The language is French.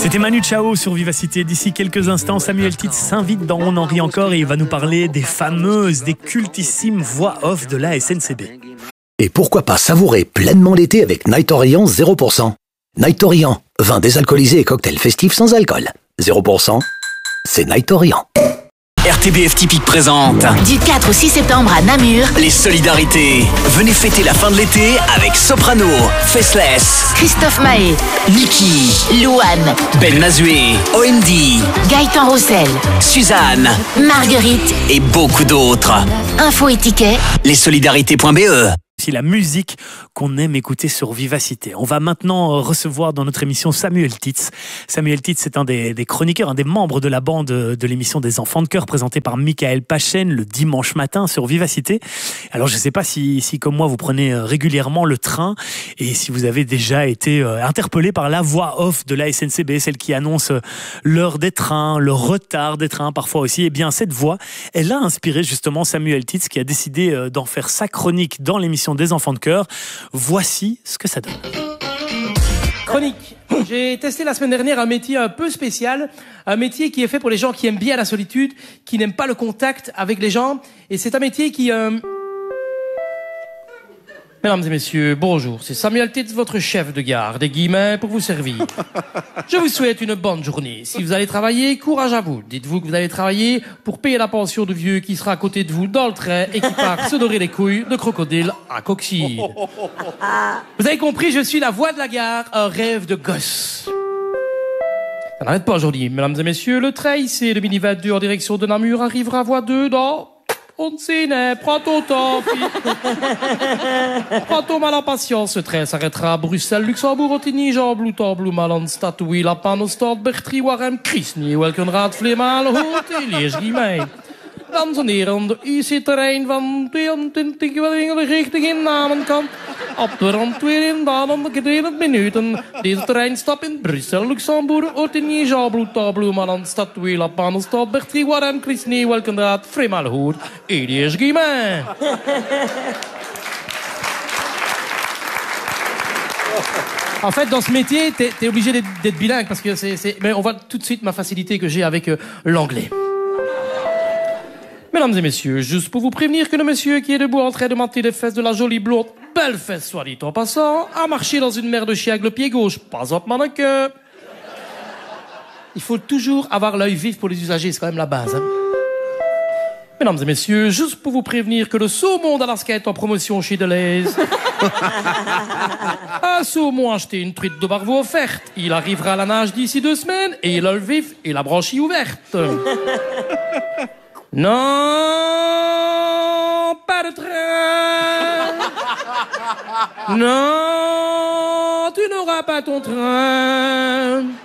C'était Manu Chao sur Vivacité. D'ici quelques instants, Samuel Titz s'invite dans On en rit encore et il va nous parler des fameuses, des cultissimes voix off de la SNCB. Et pourquoi pas savourer pleinement l'été avec Night Orient 0%. Night Orient, vin désalcoolisé et cocktail festif sans alcool. 0%, c'est Night Orient. RTBF Typique présente Du 4 au 6 septembre à Namur, les solidarités. Venez fêter la fin de l'été avec Soprano, Faceless, Christophe Mahé, Niki, Louane, Ben Mazué, OMD, Gaëtan Roussel, Suzanne Marguerite. et beaucoup d'autres. Info et tickets, Lessolidarités.be. C'est la musique qu'on aime écouter sur Vivacité. On va maintenant recevoir dans notre émission Samuel Titz. Samuel Titz, c'est un des chroniqueurs, un des membres de la bande de l'émission des Enfants de Cœur présentée par Michael Pachen le dimanche matin sur Vivacité. Alors je ne sais pas si comme moi vous prenez régulièrement le train et si vous avez déjà été interpellé par la voix off de la SNCB, celle qui annonce l'heure des trains, le retard des trains parfois aussi. Eh bien cette voix, elle a inspiré justement Samuel Titz qui a décidé d'en faire sa chronique dans l'émission des Enfants de Cœur. Voici ce que ça donne. Chronique. J'ai testé la semaine dernière un métier un peu spécial, un métier qui est fait pour les gens qui aiment bien la solitude, qui n'aiment pas le contact avec les gens, et c'est un métier qui... Mesdames et messieurs, bonjour, c'est Samuel Titz, votre chef de gare, des guillemets pour vous servir. Je vous souhaite une bonne journée. Si vous allez travailler, courage à vous. Dites-vous que vous allez travailler pour payer la pension de vieux qui sera à côté de vous dans le train et qui part se dorer les couilles de crocodile à coccyde. Vous avez compris, je suis la voix de la gare, un rêve de gosse. Ça n'arrête pas aujourd'hui, mesdames et messieurs, le train ici de midi 22 en direction de Namur arrivera à voie 2 dans... On ne sait, prends ton temps, fille. Prends ton mal en patience, ce train s'arrêtera à Bruxelles, Luxembourg, Ottigny, Jean, Blouton, Bloemeland, Statoui, Lapan, Stad, Bertrie, Warem, Krisny, Welkenraad, Vleemaal, Hoort, Liège-Guillemijn. Dames en heren, de IC-terrein van 22 richting in Namenkamp. Op de rand weer in Baden, 20 minuten. Deze treinstap in Brussel, Luxembourg, Ottigny, Jean, Blouton, Bloemeland, Statoui, Lapan, Stad, Bertrie, Warem, Krisny, Welkenraad, Vleemaal, Hoort, Liège-Guillemijn. En fait, dans ce métier, t'es obligé d'être bilingue parce que mais on voit tout de suite ma facilité que j'ai avec l'anglais. Mesdames et messieurs, juste pour vous prévenir que le monsieur qui est debout en train de mentir les fesses de la jolie blonde, belle fesse soit dit en passant, a marché dans une mer de chien avec le pied gauche, pas op mannequin. Il faut toujours avoir l'œil vif pour les usagers, c'est quand même la base. Hein. Mesdames et messieurs, juste pour vous prévenir que le saumon d'Alaska est en promotion chez Deleuze. Un saumon acheté, une truite de Barbeau offerte. Il arrivera à la nage d'ici 2 semaines et il a le vif et la branchie ouverte. Non, pas de train. Non, tu n'auras pas ton train.